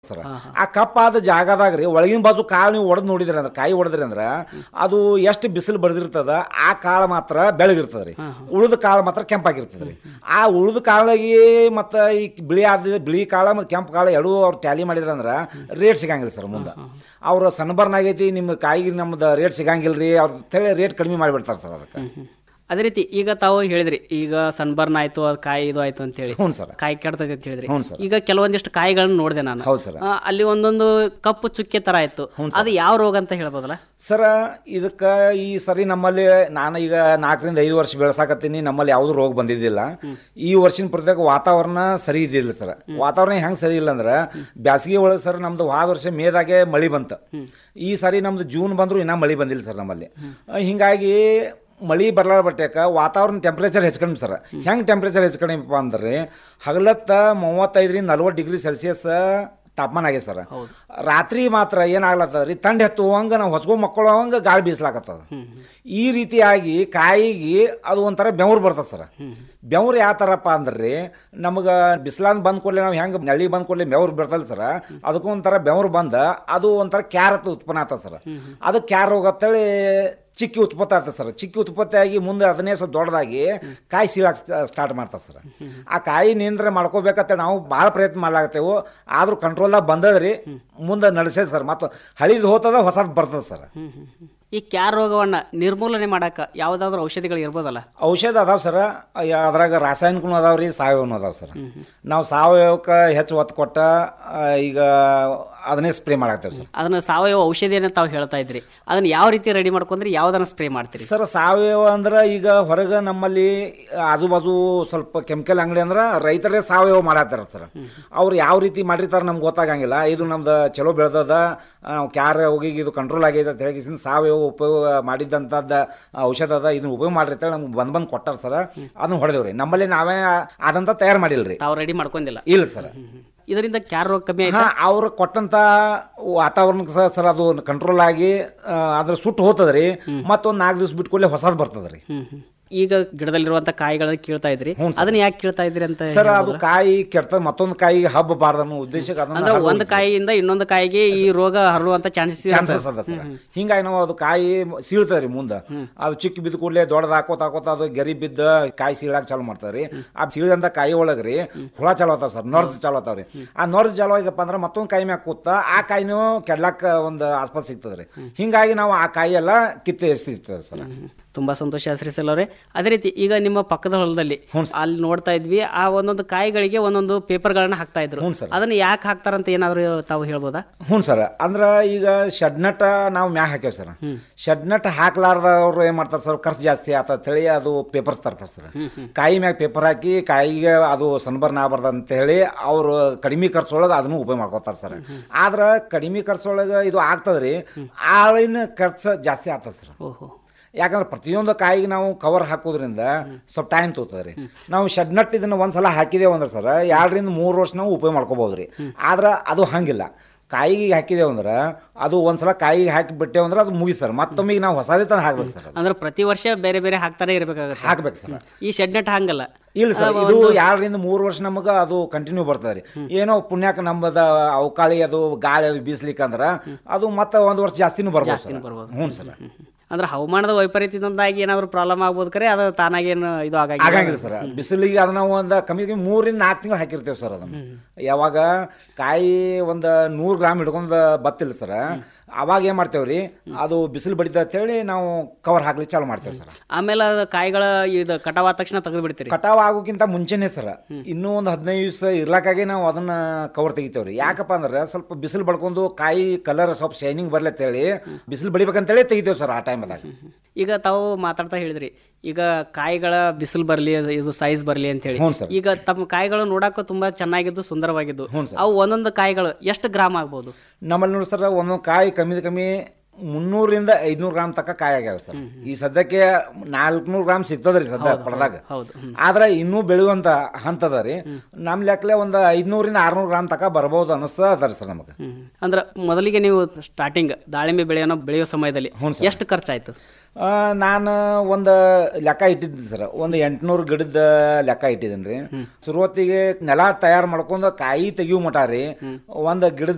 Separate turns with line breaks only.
Sir. ಆ ಕಪ್ಪಾದ ಜಾಗದಾಗ ರೀ ಒಳಗಿನ ಬಾಜು ಕಾಳು ನೀವು ಒಡೆದು ನೋಡಿದ್ರಿ ಅಂದ್ರೆ ಕಾಯಿ ಹೊಡೆದ್ರಿ ಅಂದ್ರೆ ಅದು ಎಷ್ಟು ಬಿಸಿಲು ಬಡ್ದಿರ್ತದ ಆ ಕಾಳು ಮಾತ್ರ ಬೆಳಗಿರ್ತದ ರೀ, ಉಳಿದ ಕಾಳು ಮಾತ್ರ ಕೆಂಪಾಗಿರ್ತದ ರೀ. ಆ ಉಳಿದ ಕಾಳಿಗೆ ಮತ್ತು ಈ ಬಿಳಿ ಕಾಳು ಮತ್ತು ಕೆಂಪು ಕಾಳು ಎರಡೂ ಅವ್ರು ಟ್ಯಾಲಿ ಮಾಡಿದ್ರ ಅಂದ್ರೆ ರೇಟ್ ಸಿಗಂಗಿಲ್ಲ ಸರ್. ಮುಂದೆ ಅವ್ರು ಸನ್ಬರ್ನ್ ಆಗೈತಿ ನಿಮ್ಮ ಕಾಯಿಗೆ ನಮ್ದು ರೇಟ್ ಸಿಗಂಗಿಲ್ಲ ರೀ ಅವ್ರ ತಲೆ ರೇಟ್ ಕಡಿಮೆ ಮಾಡಿಬಿಡ್ತಾರೆ ಸರ್. ಅದಕ್ಕೆ
ಅದೇ ರೀತಿ ಈಗ ತಾವು ಹೇಳಿದ್ರಿ ಈಗ ಸನ್ಬರ್ನ್ ಆಯ್ತು ಅದು ಕಾಯಿ ಇದು ಆಯ್ತು ಅಂತ ಹೇಳಿ,
ಹ್ಞೂ ಸರ್,
ಕಾಯಿ ಕೆಡ್ತೈತಿ ಅಂತ ಹೇಳಿದ್ರಿ.
ಹ್ಞೂ ಸರ್.
ಈಗ ಕೆಲವೊಂದಿಷ್ಟು ಕಾಯಿಗಳನ್ನ ನೋಡಿದೆ ನಾನು.
ಹೌದು ಸರ್.
ಅಲ್ಲಿ ಒಂದೊಂದು ಕಪ್ಪು ಚುಕ್ಕೆ ತರ ಇತ್ತು, ಅದು ಯಾವ ರೋಗ ಅಂತ ಹೇಳ್ಬೋದಲ್ಲ
ಸರ್? ಇದಕ್ಕೆ ಈ ಸರಿ ನಮ್ಮಲ್ಲಿ ನಾನು ಈಗ 4 ರಿಂದ 5 ವರ್ಷ ಬೆಳೆಸಾಕತ್ತೀನಿ, ನಮ್ಮಲ್ಲಿ ಯಾವುದು ರೋಗ ಬಂದಿದ್ದಿಲ್ಲ. ಈ ವರ್ಷಿನ ಪ್ರತ್ಯೇಕ ವಾತಾವರಣ ಸರಿ ಇದ್ದಿಲ್ಲ ಸರ್. ವಾತಾವರಣ ಹೆಂಗೆ ಸರಿ ಇಲ್ಲ ಅಂದ್ರೆ ಬ್ಯಾಸಿಗೆ ಒಳಗೆ ಸರ್ ನಮ್ದು ಹೋದ ವರ್ಷ ಮೇದಾಗೆ ಮಳೆ ಬಂತು. ಈ ಸರಿ ನಮ್ದು ಜೂನ್ ಬಂದರೂ ಇನ್ನೂ ಮಳೆ ಬಂದಿಲ್ಲ ಸರ್ ನಮ್ಮಲ್ಲಿ. ಹಿಂಗಾಗಿ ಮಳೆ ಬರ್ಲಾರ ಬಟ್ಟೆಕ ವಾತಾವರಣ ಟೆಂಪ್ರೇಚರ್ ಹೆಚ್ಚು ಸರ್. ಹೆಂಗೆ ಟೆಂಪ್ರೇಚರ್ ಹೆಚ್ಚು ಕಡಿಮೆಪ್ಪ ಅಂದ್ರೆ ಹಗಲತ್ತ 35 ರಿಂದ 40 ಡಿಗ್ರಿ ಸೆಲ್ಸಿಯಸ್ ತಾಪಮಾನ ಆಗಿದೆ ಸರ್. ರಾತ್ರಿ ಮಾತ್ರ ಏನಾಗ್ಲತ್ತದ ರೀ, ಥಂಡಿ ಹತ್ತುವಂಗೆ ನಾವು ಹೊಸಗೋ ಮಕ್ಕಳಂಗೆ ಗಾಳಿ ಬೀಸ್ಲಾಕತ್ತದ. ಈ ರೀತಿಯಾಗಿ ಕಾಯಿಗೆ ಅದು ಒಂಥರ ಬೆವರು ಬರ್ತದೆ ಸರ್. ಬೆವ್ರು ಯಾವ ಥರಪ್ಪ ಅಂದ್ರೆ ನಮಗೆ ಬಿಸಿಲಾಂದು ಬಂದು ಕೂಡಲೇ ನಾವು ಹೆಂಗೆ ನಳಿ ಬಂದು ಕೂಡಲೇ ಬೆವ್ರು ಬರ್ತಲ್ಲ ಸರ್, ಅದಕ್ಕೂ ಒಂಥರ ಬೆವ್ರು ಬಂದು ಅದು ಒಂಥರ ಕ್ಯಾರತ್ ಉತ್ಪನ್ನ ಆಗ್ತದೆ ಸರ್. ಅದು ಕ್ಯಾರ್ ಹೋಗತ್ತೇಳಿ ಚಿಕ್ಕಿ ಉತ್ಪತ್ತಿ ಆಗ್ತದೆ ಸರ್. ಚಿಕ್ಕಿ ಉತ್ಪತ್ತಿ ಆಗಿ ಮುಂದೆ ಅದನ್ನೇ ಸ್ವಲ್ಪ ದೊಡ್ಡದಾಗಿ ಕಾಯಿ ಸೀಳಕ್ಕೆ ಸ್ಟಾರ್ಟ್ ಮಾಡ್ತದೆ ಸರ್. ಆ ಕಾಯಿ ನಿಯಂತ್ರಣ ಮಾಡ್ಕೋಬೇಕಂತ ನಾವು ಭಾಳ ಪ್ರಯತ್ನ ಮಾಡ್ಲಾಗ್ತೇವೆ, ಆದರೂ ಕಂಟ್ರೋಲ್ದಾಗ ಬಂದದ್ರಿ, ಮುಂದೆ ನಡೆಸೇದು ಸರ್. ಮತ್ತು ಹಳಿದು ಹೋತದ ಹೊಸದು ಬರ್ತದೆ ಸರ್.
ಈ ಕ್ಯಾರ್ ರೋಗವನ್ನ ನಿರ್ಮೂಲನೆ ಮಾಡಾಕ ಯಾವ್ದಾದ್ರು ಔಷಧಿಗಳು ಇರ್ಬೋದಲ್ಲ?
ಔಷಧ ಅದಾವ ಸರ್. ಅದ್ರಾಗ ರಾಸಾಯನಿಕನೂ ಅದಾವ್ರಿ, ಸಾವಯವನೂ ಅದಾವ ಸರ್. ನಾವು ಸಾವಯವಕ್ಕೆ ಹೆಚ್ಚು ಒತ್ತು ಕೊಟ್ಟ ಈಗ ಅದನ್ನೇ ಸ್ಪ್ರೇ ಮಾಡಾಕ್ತೇವೆ ಸರ್.
ಅದನ್ನ ಸಾವಯವ ಔಷಧಿ ಅಂತ ತಾವು ಹೇಳ್ತಾ ಇದ್ರಿ, ಅದನ್ನ ಯಾವ ರೀತಿ ರೆಡಿ ಮಾಡ್ಕೊಂಡ್ರಿ, ಯಾವ್ದನ್ನ ಸ್ಪ್ರೇ ಮಾಡ್ತೀರಿ
ಸರ್? ಸಾವಯವ ಅಂದ್ರೆ ಈಗ ಹೊರಗೆ ನಮ್ಮಲ್ಲಿ ಆಜು ಬಾಜು ಸ್ವಲ್ಪ ಕೆಮಿಕಲ್ ಅಂಗಡಿ ಅಂದ್ರೆ ರೈತರೇ ಸಾವಯವ ಮಾಡತ್ತಾರ ಸರ್. ಅವ್ರು ಯಾವ ರೀತಿ ಮಾಡಿರ್ತಾರೆ ನಮ್ಗೆ ಗೊತ್ತಾಗಂಗಿಲ್ಲ. ಇದು ನಮ್ದು ಚಲೋ ಬೆಳೆದದ, ಕ್ಯಾರ್ ಹೋಗಿ ಇದು ಕಂಟ್ರೋಲ್ ಆಗಿದೆ ಅಂತ ಹೇಳಿ ಸಾವಯವ ಉಪಯೋಗ ಮಾಡಿದ್ದಂಥದ್ದು ಔಷಧ ಅದ, ಇದನ್ನ ಉಪಯೋಗ ಮಾಡಿರ್ತೇವೆ ನಮ್ಗೆ ಬಂದು ಕೊಟ್ಟಾರ ಸರ್. ಅದನ್ನ ಹೊಡೆದೇವ್ರಿ. ನಮ್ಮಲ್ಲಿ ನಾವೇ ಆದಂತ ತಯಾರು ಮಾಡಿಲ್ರಿ,
ತಾವು ರೆಡಿ ಮಾಡ್ಕೊಂಡಿಲ್ಲ?
ಇಲ್ಲ ಸರ್.
ಇದರಿಂದ ಕ್ಯಾರ್ ರೋಗ ಕಮ್ಮಿ ಆಯ್ತಾ?
ಅವ್ರು ಕೊಟ್ಟಂತ ವಾತಾವರಣಕ್ಕೆ ಸರ್ ಅದು ಕಂಟ್ರೋಲ್ ಆಗಿ ಅದ್ರ ಸುಟ್ಟು ಹೋತದ್ರಿ. ಮತ್ತೊಂದು 4 ದಿವಸ ಬಿಟ್ಕೊಳ್ಳಿ ಹೊಸದು ಬರ್ತದ್ರಿ.
ಈಗ ಗಿಡದಲ್ಲಿರುವಂತ ಕಾಯಿಗಳನ್ನ ಕೀಳ್ತಾ ಇದ್ರಿ, ಅದನ್ನ ಯಾಕೆ ಕೀಳ್ತಾ ಇದ್ರಿ ಅಂತ
ಸರ್? ಅದು ಕಾಯಿ ಕೆಡ್ತ ಮತ್ತೊಂದು ಕಾಯಿ ಹಬ್ಬಬಾರ್ದು ಅನ್ನೋ ಉದ್ದೇಶಕ್ಕೆ
ಅಂದ್ರೆ ಒಂದು ಕಾಯಿಯಿಂದ ಇನ್ನೊಂದು ಕಾಯಿಗೆ ಈ ರೋಗ ಹರಡುವಂತ ಚಾನ್ಸಸ್
ಅದ ಸರ್. ಹಿಂಗಾಗಿ ನಾವು ಅದು ಕಾಯಿ ಸೀಳ್ತದ್ರಿ. ಮುಂದೆ ಅದು ಚಿಕ್ಕ ಬಿದ್ದು ಕೂಡಲೇ ದೊಡ್ಡದು ಹಾಕೋತ ಅದು ಗೆರಿ ಬಿದ್ದು ಕಾಯಿ ಸೀಳಾಕ ಚಾಲು ಮಾಡ್ತಾವ್ರಿ. ಆ ಸೀಳಂತ ಕಾಯಿ ಒಳಗ್ರಿ ಹುಳ ಚಾಲು ಆಗ್ತಾವ ಸರ್, ನೊರ್ಜ್ ಚಾಲು ಆಗ್ತಾವ್ರಿ. ಆ ನೊರ್ಜ್ ಚಾಲು ಆಯ್ತಪ್ಪ ಅಂದ್ರೆ ಮತ್ತೊಂದು ಕಾಯಿ ಮ್ಯಾಗ ಕೂತ ಆ ಕಾಯಿನೂ ಕೆಡ್ಲಾಕ ಒಂದು ಆಸ್ಪಾಸ್ ಸಿಗ್ತದ್ರಿ. ಹಿಂಗಾಗಿ ನಾವು ಆ ಕಾಯಿ ಎಲ್ಲ ಕಿತ್ತೆ ಎಸ್ತಿರ್ತದೆ ಸರ್.
ತುಂಬಾ ಸಂತೋಷ ಶ್ರೀಸಲ್ ಅವರೇ. ಅದೇ ರೀತಿ ಈಗ ನಿಮ್ಮ ಪಕ್ಕದ ಹೊಲದಲ್ಲಿ ಅಲ್ಲಿ ನೋಡ್ತಾ ಇದ್ವಿ, ಆ ಒಂದೊಂದು ಕಾಯಿಗಳಿಗೆ ಒಂದೊಂದು ಪೇಪರ್ಗಳನ್ನ ಹಾಕ್ತಾ ಇದ್ರು. ಅದನ್ನ ಯಾಕೆ ಹಾಕ್ತಾರಂತ ಏನಾದ್ರು ತಾವು ಹೇಳ್ಬೋದಾ?
ಹ್ಞೂ ಸರ್. ಅಂದ್ರೆ ಈಗ ಶೆಡ್ನಟ್ ನಾವು ಮ್ಯಾಗ ಹಾಕ್ಯಾವ ಸರ್. ಶೆಡ್ನಟ್ ಹಾಕ್ಲಾರ್ದವ್ರು ಏನ್ ಮಾಡ್ತಾರೆ ಸರ್, ಖರ್ಚು ಜಾಸ್ತಿ ಆತ ಹೇಳಿ ಅದು ಪೇಪರ್ಸ್ ತರ್ತಾರೆ ಸರ್. ಕಾಯಿ ಮ್ಯಾಗ ಪೇಪರ್ ಹಾಕಿ ಕಾಯಿಗೆ ಅದು ಸನ್ಬರ್ನ್ ಆಗ್ಬಾರ್ದು ಅಂತ ಹೇಳಿ ಅವರು ಕಡಿಮೆ ಖರ್ಚೊಳಗೆ ಅದನ್ನು ಉಪಯೋಗ ಮಾಡ್ಕೋತಾರೆ ಸರ್. ಆದ್ರೆ ಕಡಿಮೆ ಖರ್ಚೊಳಗೆ ಇದು ಆಗ್ತದ್ರಿ, ಆಳಿನ ಖರ್ಚು ಜಾಸ್ತಿ ಆಗ್ತದೆ ಸರ್. ಯಾಕಂದ್ರೆ ಪ್ರತಿಯೊಂದು ಕಾಯಿಗೆ ನಾವು ಕವರ್ ಹಾಕೋದ್ರಿಂದ ಸ್ವಲ್ಪ ಟೈಮ್ ತೋತದ್ರಿ. ನಾವು ಶೆಡ್ನಟ್ ಇದನ್ನ ಒಂದ್ಸಲ ಹಾಕಿದೇವು ಅಂದ್ರೆ ಸರ್ 2 ರಿಂದ 3 ವರ್ಷ ನಾವು ಉಪಯೋಗ ಮಾಡ್ಕೋಬಹುದ್ರಿ. ಆದ್ರೆ ಅದು ಹಂಗಿಲ್ಲ. ಕಾಯಿಗೆ ಹಾಕಿದೇವು ಅಂದ್ರೆ ಅದು ಒಂದ್ಸಲ ಕಾಯಿಗೆ ಹಾಕಿ ಬಿಟ್ಟೇವು ಅಂದ್ರೆ ಅದು ಮುಗಿ ಸರ್. ಮತ್ತೊಮ್ಮೆ ನಾವು ಹೊಸದೇ ತಂದು ಹಾಕ್ಬೇಕು ಸರ್.
ಅಂದ್ರೆ ಪ್ರತಿ ವರ್ಷ ಬೇರೆ ಬೇರೆ ಹಾಕ್ತಾನೆ ಇರಬೇಕಾಗುತ್ತೆ, ಹಾಕ್ಬೇಕು
ಸರ್.
ಈ ಶೆಡ್ನೆಟ್ ಹಂಗಲ್ಲ.
ಇಲ್ಲ ಸರ್, ಇದು 2 ರಿಂದ 3 ವರ್ಷ ನಮಗೆ ಅದು ಕಂಟಿನ್ಯೂ ಬರ್ತದೆ ರೀ. ಏನೋ ಪುಣ್ಯಕ್ಕೆ ನಮ್ಮದ ಅವಕಾಳಿ ಅದು ಗಾಳಿ ಅದು ಬೀಸ್ಲಿಕ್ಕಂದ್ರೆ ಅದು ಮತ್ತೆ 1 ವರ್ಷ ಜಾಸ್ತಿನೂ ಬರ್ಬೋದು. ಹ್ಞೂ ಸರ್.
ಅಂದ್ರೆ ಹವಾಮಾನದ ವೈಪರೀತ್ಯದಿಂದಾಗಿ ಏನಾದ್ರು ಪ್ರಾಬ್ಲಮ್ ಆಗ್ಬೋದು, ಕರೆ ಅದು ತಾನಾಗೇನು ಇದು
ಆಗಂಗಿಲ್ಲ ಸರ್. ಬಿಸಿಲಿಗೆ ಅದನ್ನ ಒಂದು ಕಮ್ಮಿ 3 ರಿಂದ 4 ತಿಂಗಳು ಹಾಕಿರ್ತೇವೆ ಸರ್. ಅದನ್ನು ಯಾವಾಗ ಕಾಯಿ ಒಂದು 100 ಗ್ರಾಮ್ ಹಿಡ್ಕೊಂಡು ಬತ್ತಿಲ್ಲ ಸರ್, ಅವಾಗ ಏನ್ ಮಾಡ್ತೇವ್ರಿ, ಅದು ಬಿಸಿಲು ಬಡಿದ ಅಂತ ಹೇಳಿ ನಾವು ಕವರ್ ಹಾಕ್ಲಿಕ್ಕೆ ಚಾಲು ಮಾಡ್ತೇವೆ ಸರ್.
ಆಮೇಲೆ ಅದು ಕಾಯಿಗಳ ಇದು ಕಟಾವ್ ಆದ ತಕ್ಷಣ ತೆಗೆದು ಬಿಡ್ತೀರಿ?
ಕಟಾವ್ ಆಗೋಕ್ಕಿಂತ ಮುಂಚೆನೆ ಸರ್, ಇನ್ನೂ ಒಂದು 15 ದಿವಸ ಇರ್ಲಾಕಾಗೆ ನಾವು ಅದನ್ನ ಕವರ್ ತೆಗಿತೇವ್ರಿ. ಯಾಕಪ್ಪ ಅಂದ್ರೆ ಸ್ವಲ್ಪ ಬಿಸಿಲು ಬಡ್ಕೊಂಡು ಕಾಯಿ ಕಲರ್ ಸ್ವಲ್ಪ ಶೈನಿಂಗ್ ಬರ್ಲಿ ಅಂತ ಹೇಳಿ ಬಿಸಿಲು ಬಡಿಬೇಕಂತೇಳಿ ತೆಗಿತೇವೆ ಸರ್ ಆ ಟೈಮದಾಗ.
ಈಗ ತಾವು ಮಾತಾಡ್ತಾ ಹೇಳಿದ್ರಿ ಈಗ ಕಾಯಿಗಳ ಬಿಸಿಲು ಬರಲಿ, ಇದು ಸೈಜ್ ಬರಲಿ ಅಂತ ಹೇಳಿ. ಈಗ ತಮ್ಮ ಕಾಯಿಗಳು ನೋಡಾಕ ತುಂಬಾ ಚೆನ್ನಾಗಿದ್ದು ಸುಂದರವಾಗಿದ್ದು, ಅವು ಒಂದೊಂದು ಕಾಯಿಗಳು ಎಷ್ಟು ಗ್ರಾಮ್ ಆಗ್ಬಹುದು?
ನಮ್ಮಲ್ಲಿ ನೋಡಿ ಸರ್, ಒಂದೊಂದು ಕಾಯಿ ಕಮ್ಮಿ 300 ರಿಂದ 500 ಗ್ರಾಮ್ ತನಕ ಕಾಯಿ ಆಗ್ಯಾವ ಸರ್. ಈ ಸದ್ಯಕ್ಕೆ 400 ಗ್ರಾಮ್ ಸಿಗ್ತದ್ರಿ ಸದ್ಯ ಪಡೆದಾಗ. ಆದ್ರೆ ಇನ್ನೂ ಬೆಳೆಯುವಂತ ಹಂತದ ರೀ. ನಮ್ ಲೆಕ್ಕಲೆ ಒಂದು 500 ರಿಂದ 600 ಗ್ರಾಮ್ ತನಕ ಬರ್ಬೋದು ಅನಿಸ್ತದ ಸರ್ ನಮಗೆ.
ಅಂದ್ರೆ ಮೊದಲಿಗೆ ನೀವು ಸ್ಟಾರ್ಟಿಂಗ್ ದಾಳಿಂಬೆ ಬೆಳೆಯೋ ಸಮಯದಲ್ಲಿ ಎಷ್ಟು ಖರ್ಚಾಯ್ತು?
ನಾನು ಒಂದು ಲೆಕ್ಕ ಇಟ್ಟಿದ್ದೆ ಸರ್, ಒಂದು 800 ಗಿಡದ ಲೆಕ್ಕ ಇಟ್ಟಿದ್ದೀನಿ ರೀ. ಶುರುವತ್ತಿಗೆ ನೆಲ ತಯಾರು ಮಾಡ್ಕೊಂಡು ಕಾಯಿ ತೆಗಿಯೋ ಮಟ ರೀ ಒಂದು ಗಿಡದ